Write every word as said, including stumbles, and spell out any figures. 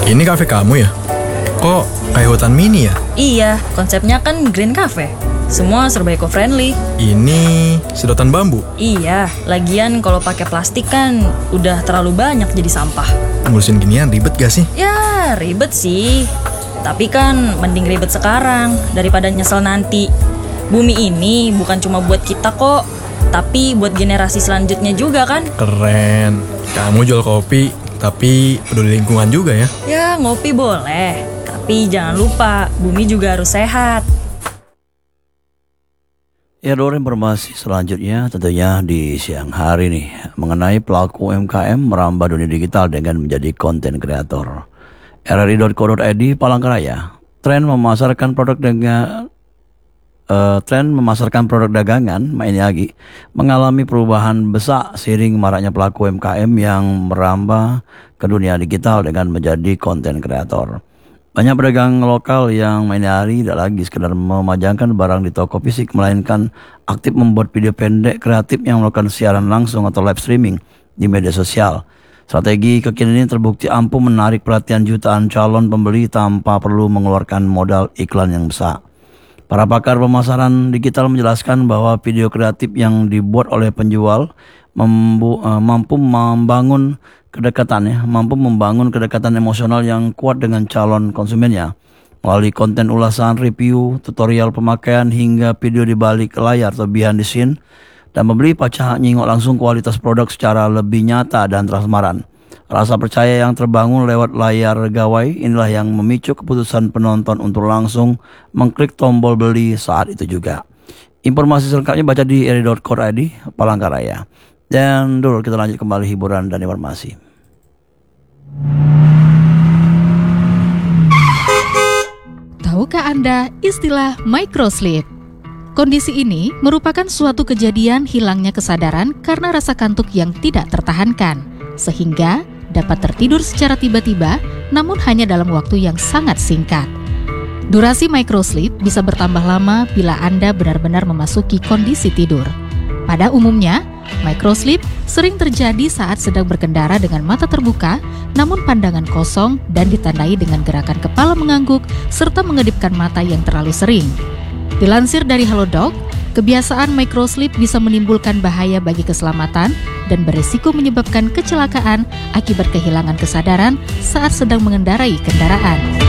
Ini kafe kamu ya? Kok kayak hutan mini ya? Iya, konsepnya kan green cafe. Semua serba eco-friendly. Ini sedotan bambu. Iya, lagian kalau pakai plastik kan udah terlalu banyak jadi sampah. Ngurusin ginian ribet gak sih? Ya, ribet sih. Tapi kan mending ribet sekarang daripada nyesel nanti. Bumi ini bukan cuma buat kita kok, tapi buat generasi selanjutnya juga kan. Keren. Kamu jual kopi, tapi peduli lingkungan juga ya? Ya, ngopi boleh. Tapi jangan lupa, bumi juga harus sehat. Ya, Dor, informasi selanjutnya tentunya di siang hari nih mengenai pelaku U M K M merambah dunia digital dengan menjadi konten kreator. R R I titik co titik I D Palangkaraya, tren memasarkan produk dengan uh, tren memasarkan produk dagangan Mainiagi mengalami perubahan besar seiring maraknya pelaku U M K M yang merambah ke dunia digital dengan menjadi konten kreator. Banyak pedagang lokal yang mainnya hari tidak lagi sekedar memajangkan barang di toko fisik, melainkan aktif membuat video pendek kreatif yang melakukan siaran langsung atau live streaming di media sosial. Strategi kekinian ini terbukti ampuh menarik perhatian jutaan calon pembeli tanpa perlu mengeluarkan modal iklan yang besar. Para pakar pemasaran digital menjelaskan bahwa video kreatif yang dibuat oleh penjual mampu, uh, mampu membangun kedekatan ya, mampu membangun kedekatan emosional yang kuat dengan calon konsumennya melalui konten ulasan, review, tutorial pemakaian hingga video di balik layar atau behind the scene, dan membeli pacah nyingok langsung kualitas produk secara lebih nyata dan transparan. Rasa percaya yang terbangun lewat layar gawai inilah yang memicu keputusan penonton untuk langsung mengklik tombol beli saat itu juga. Informasi selengkapnya baca di r i titik co titik I D Palangkaraya. Dan dulu kita lanjut kembali hiburan dan informasi. Tahukah Anda istilah microsleep? Kondisi ini merupakan suatu kejadian hilangnya kesadaran karena rasa kantuk yang tidak tertahankan, sehingga dapat tertidur secara tiba-tiba namun hanya dalam waktu yang sangat singkat. Durasi microsleep bisa bertambah lama bila Anda benar-benar memasuki kondisi tidur. Pada umumnya, microsleep sering terjadi saat sedang berkendara dengan mata terbuka, namun pandangan kosong dan ditandai dengan gerakan kepala mengangguk serta mengedipkan mata yang terlalu sering. Dilansir dari Halodoc, kebiasaan microsleep bisa menimbulkan bahaya bagi keselamatan dan berisiko menyebabkan kecelakaan akibat kehilangan kesadaran saat sedang mengendarai kendaraan.